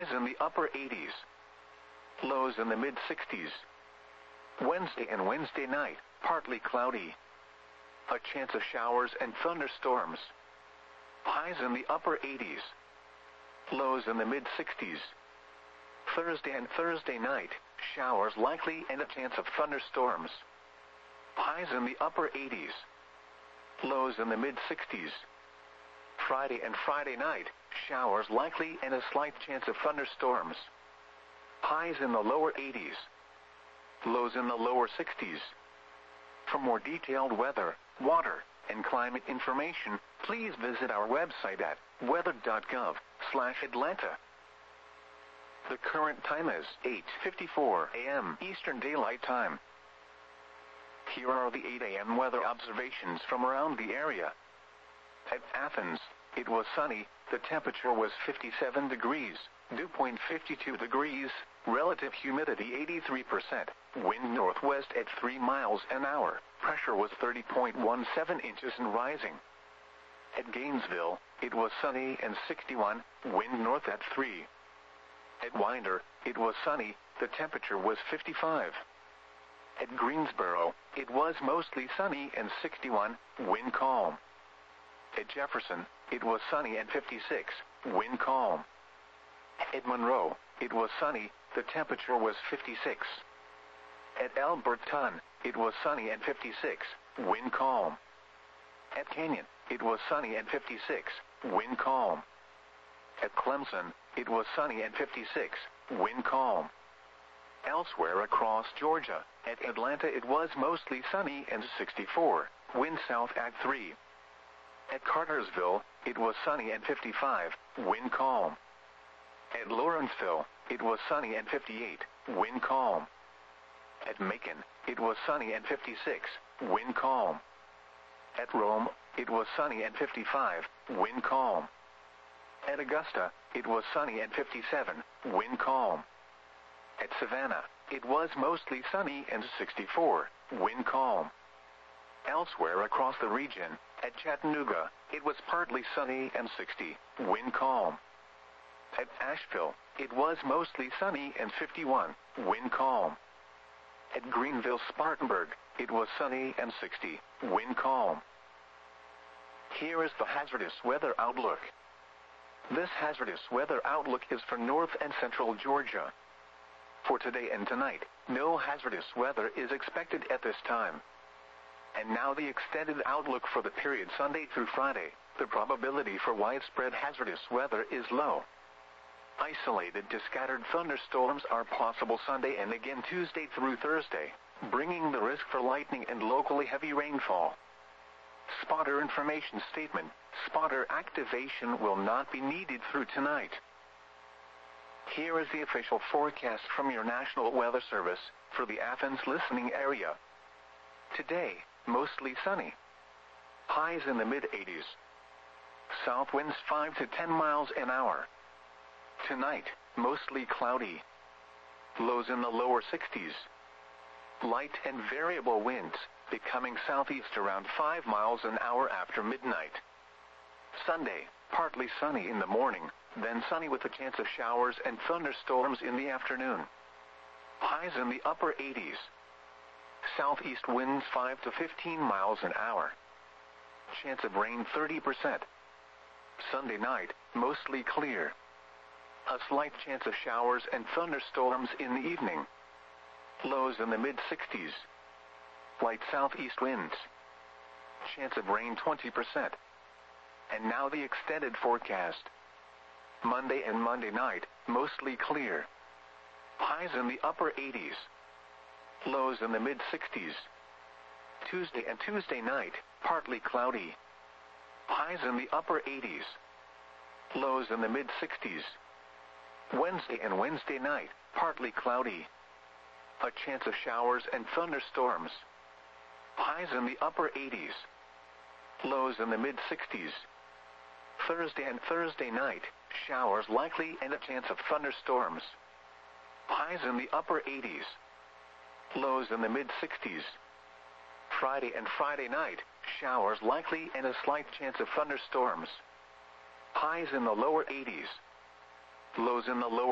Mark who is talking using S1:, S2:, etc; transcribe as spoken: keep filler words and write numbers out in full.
S1: Highs in the upper eighties. Lows in the mid sixties. Wednesday and Wednesday night, partly cloudy. A chance of showers and thunderstorms. Highs in the upper eighties. Lows in the mid sixties. Thursday and Thursday night, showers likely and a chance of thunderstorms. Highs in the upper eighties. Lows in the mid sixties. Friday and Friday night, showers likely and a slight chance of thunderstorms. Highs in the lower eighties. Lows in the lower sixties. For more detailed weather, water, and climate information, please visit our website at weather dot gov slash Atlanta. The current time is eight fifty-four a m Eastern Daylight Time. Here are the eight a m weather observations from around the area. At Athens, it was sunny, the temperature was fifty-seven degrees, dew point fifty-two degrees, relative humidity eighty-three percent, wind northwest at three miles an hour, pressure was thirty point one seven inches and rising. At Gainesville, it was sunny and sixty-one, wind north at three. At Winder, it was sunny, the temperature was fifty-five. At Greensboro, it was mostly sunny and sixty-one, wind calm. At Jefferson, it was sunny and fifty-six, wind calm. At Monroe, it was sunny, the temperature was fifty-six. At Alberton, it was sunny and fifty-six, wind calm. At Canyon, it was sunny and fifty-six, wind calm. At Clemson, it was sunny and fifty-six, wind calm. Elsewhere across Georgia, at Atlanta it was mostly sunny and sixty-four, wind south at three. At Cartersville, it was sunny and fifty-five, wind calm. At Lawrenceville, it was sunny and fifty-eight, wind calm. At Macon, it was sunny and fifty-six, wind calm. At Rome, it was sunny and fifty-five, wind calm. At Augusta, it was sunny and fifty-seven, wind calm. At Savannah, it was mostly sunny and sixty-four, wind calm. Elsewhere across the region, at Chattanooga, it was partly sunny and sixty, wind calm. At Asheville, it was mostly sunny and fifty-one, wind calm. At Greenville-Spartanburg, it was sunny and sixty, wind calm. Here is the hazardous weather outlook. This hazardous weather outlook is for north and central Georgia. For today and tonight, no hazardous weather is expected at this time. And now the extended outlook for the period Sunday through Friday. The probability for widespread hazardous weather is low. Isolated to scattered thunderstorms are possible Sunday and again Tuesday through Thursday, bringing the risk for lightning and locally heavy rainfall. Spotter information statement: spotter activation will not be needed through tonight. Here is the official forecast from your National Weather Service for the Athens listening area. Today, mostly sunny. Highs in the mid eighties. South winds five to ten miles an hour. Tonight, mostly cloudy. Lows in the lower sixties. Light and variable winds, becoming southeast around five miles an hour after midnight. Sunday, partly sunny in the morning, then sunny with a chance of showers and thunderstorms in the afternoon. Highs in the upper eighties. Southeast winds five to fifteen miles an hour. Chance of rain thirty percent. Sunday night, mostly clear. A slight chance of showers and thunderstorms in the evening. Lows in the mid sixties. Light southeast winds. Chance of rain twenty percent. And now the extended forecast. Monday and Monday night, mostly clear. Highs in the upper eighties. Lows in the mid sixties. Tuesday and Tuesday night, partly cloudy. Highs in the upper eighties. Lows in the mid sixties. Wednesday and Wednesday night, partly cloudy. A chance of showers and thunderstorms. Highs in the upper eighties. Lows in the mid sixties. Thursday and Thursday night, showers likely and a chance of thunderstorms. Highs in the upper eighties. Lows in the mid sixties. Friday and Friday night, showers likely and a slight chance of thunderstorms. Highs in the lower eighties. Lows in the lower